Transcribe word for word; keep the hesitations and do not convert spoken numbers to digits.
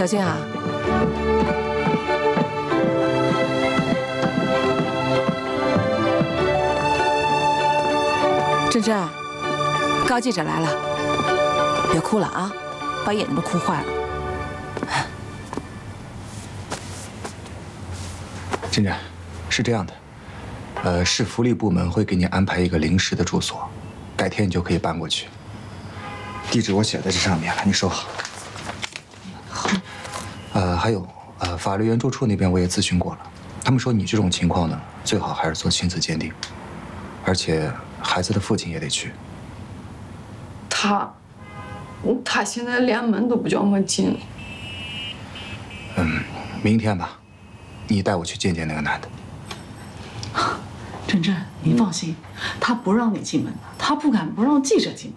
小心啊！珍珍，高记者来了，别哭了啊，把眼睛都哭坏了。 珍珍，是这样的，呃，市福利部门会给你安排一个临时的住所，改天你就可以搬过去。地址我写在这上面了，你收好。好。呃，还有，呃，法律援助处那边我也咨询过了，他们说你这种情况呢，最好还是做亲子鉴定，而且孩子的父亲也得去。 他，他现在连门都不叫我进。 嗯，明天吧，你带我去见见那个男的。 珍珍，您放心，他不让你进门的，他不敢不让记者进门